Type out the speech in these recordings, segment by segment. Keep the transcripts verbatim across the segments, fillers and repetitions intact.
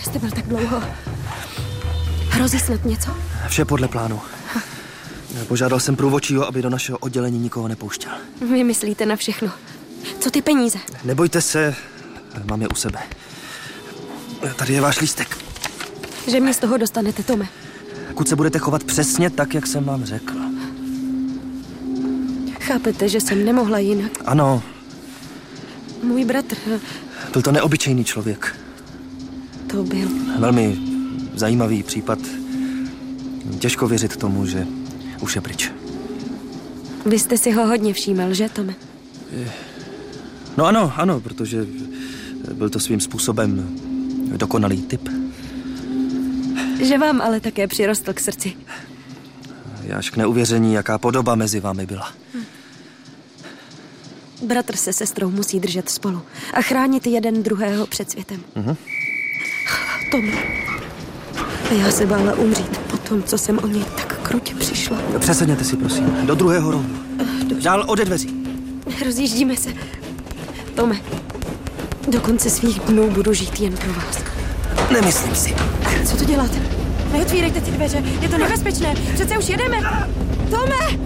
jste byl tak dlouho? Hrozí snad něco? Vše podle plánu. Požádal jsem průvodčího, aby do našeho oddělení nikoho nepouštěl. Vy myslíte na všechno. Co ty peníze? Nebojte se, mám je u sebe. Tady je váš lístek. Že mě z toho dostanete, Tome. Pokud se budete chovat přesně tak, jak jsem vám řekl. Chápete, že jsem nemohla jinak? Ano. Můj bratr... Byl to neobyčejný člověk. To byl. Velmi zajímavý případ. Těžko věřit tomu, že už je pryč. Vy jste si ho hodně všímal, že, Tome? No ano, ano, protože byl to svým způsobem dokonalý typ. Že vám ale také přirostl k srdci. Je až k neuvěření, jaká podoba mezi vámi byla. Hm. Bratr se sestrou musí držet spolu a chránit jeden druhého před světem. Mhm. Tome, já se bála umřít po tom, co jsem o něj tak krutě přišla. Přesedněte si, prosím, do druhého rohu. Dál ode dveří. Rozjíždíme se. Tome, do konce svých dnů budu žít jen pro vás. Nemyslím si. Co to děláte? Neotvírejte ty dveře, je to nebezpečné. Přece už jedeme. Tome!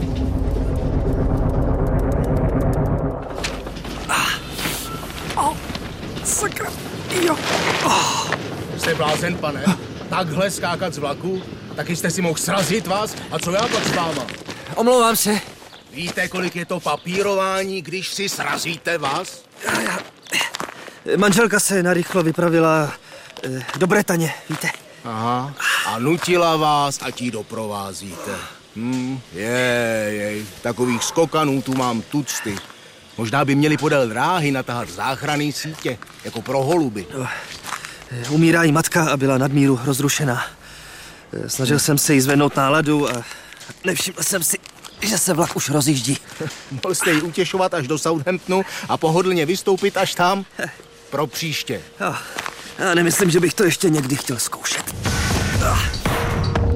Oh, sakra. Jo. Oh. Jste blázen, pane? Takhle skákat z vlaku? Taky jste si mohl srazit vás? A co já pak s váma? Omlouvám se. Víte, kolik je to papírování, když si srazíte vás? Já, já. Manželka se narychlo vypravila eh, do Bretaně, víte. Aha. A nutila vás, ať jí doprovázíte. Hm, jej, jej. Takových skokanů tu mám tucty. Možná by měli podél dráhy natahat záchranný sítě, jako pro holuby. No, umírá jí matka a byla nadmíru rozrušená. Snažil jsem se jí zvednout náladu a nevšiml jsem si, že se vlak už rozjíždí. Mohl jste ji utěšovat až do Southamptonu a pohodlně vystoupit až tam? Pro příště. Já nemyslím, že bych to ještě někdy chtěl zkoušet.